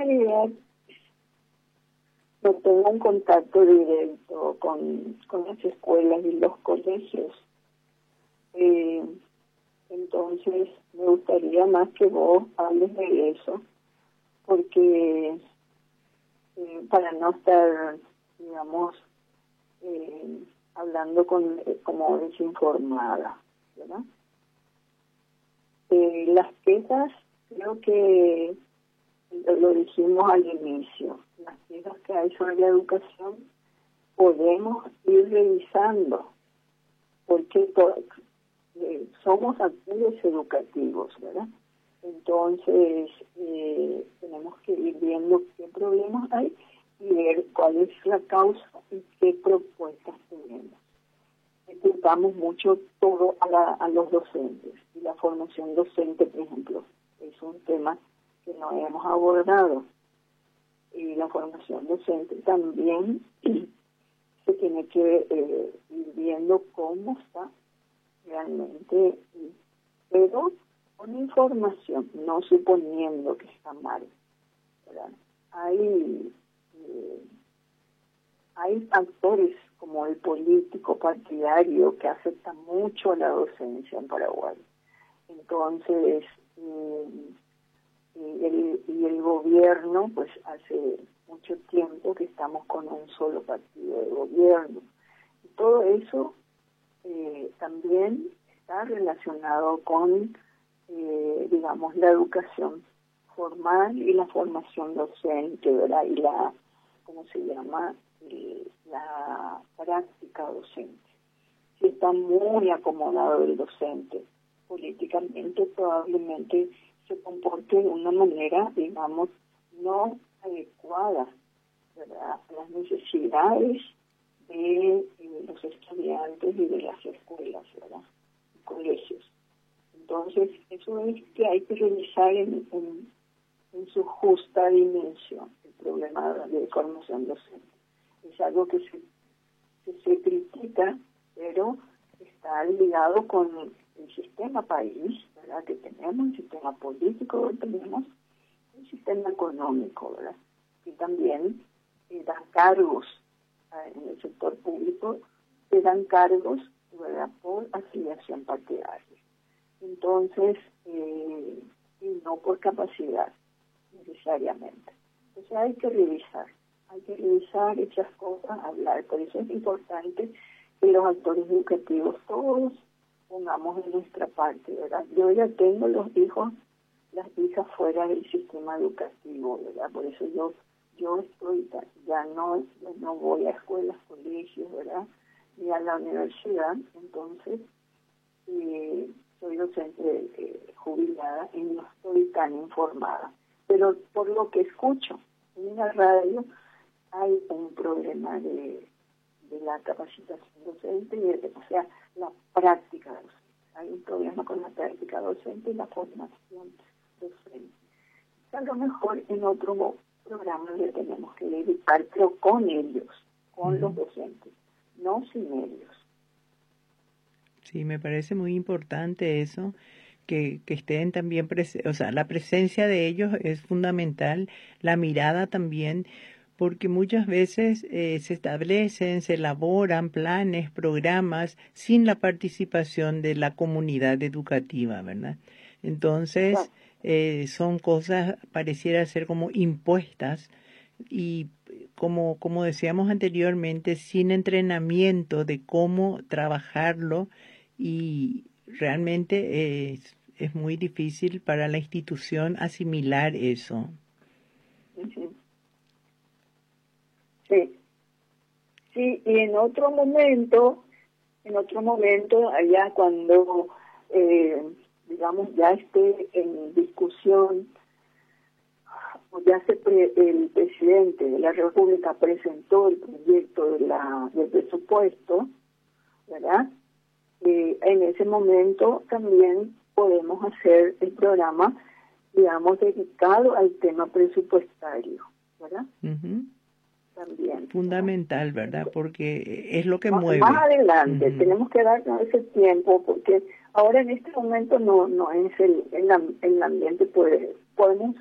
realidad no tengo un contacto directo con las escuelas y los colegios. Entonces, me gustaría más que vos hables de eso, porque para no estar, digamos, hablando como desinformada, ¿verdad? Las quejas, creo que lo dijimos al inicio, las quejas que hay sobre la educación podemos ir revisando, porque somos actores educativos, ¿verdad? Entonces, tenemos que ir viendo qué problemas hay y ver cuál es la causa y qué propuestas tenemos. Culpamos mucho todo a los docentes, y la formación docente, por ejemplo, es un tema que no hemos abordado. Y la formación docente también se tiene que ir viendo cómo está realmente, pero con información, no suponiendo que está mal, ¿verdad? Hay factores como el político partidario que afecta mucho a la docencia en Paraguay. Entonces, el gobierno, pues hace mucho tiempo que estamos con un solo partido de gobierno. Y todo eso también está relacionado con, digamos, la educación formal y la formación docente, ¿verdad? Y la, ¿cómo se llama? La práctica docente. Si está muy acomodado el docente políticamente, probablemente se comporte de una manera, digamos, no adecuada, ¿verdad?, a las necesidades de los estudiantes y de las escuelas, ¿verdad?, y colegios. Entonces, eso es que hay que revisar en su justa dimensión el problema de formación docente. Es algo que se critica, pero está ligado con el sistema país, ¿verdad?, que tenemos, el sistema político que tenemos, el sistema económico, ¿verdad?, y también dan cargos en el sector público, se dan cargos, ¿verdad?, por afiliación partidaria. Entonces, y no por capacidad necesariamente. Entonces hay que revisar esas cosas, hablar. Por eso es importante que los actores educativos todos pongamos de nuestra parte, ¿verdad? Yo ya tengo las hijas fuera del sistema educativo, ¿verdad? Por eso yo estoy, ya no voy a escuelas, colegios, ¿verdad?, ni a la universidad. Entonces, soy docente jubilada y no estoy tan informada. Pero por lo que escucho en la radio, hay un problema de la capacitación docente, o sea, la práctica docente. Hay un problema con la práctica docente y la formación docente. A lo mejor en otro programa le tenemos que dedicar, pero con ellos, con los docentes, no sin ellos. Sí, me parece muy importante eso, que estén también, o sea, la presencia de ellos es fundamental, la mirada también, porque muchas veces se establecen, se elaboran planes, programas sin la participación de la comunidad educativa, ¿verdad? Entonces, son cosas, pareciera ser como impuestas y como decíamos anteriormente, sin entrenamiento de cómo trabajarlo, y realmente es muy difícil para la institución asimilar eso. Sí, y en otro momento, allá cuando, digamos, ya esté en discusión, o ya el presidente de la República presentó el proyecto del presupuesto, ¿verdad?, en ese momento también podemos hacer el programa, digamos, dedicado al tema presupuestario, ¿verdad? Uh-huh. También. Fundamental, ¿verdad? Porque es lo que mueve. Más adelante, tenemos que darnos ese tiempo, porque ahora en este momento no es el ambiente, podemos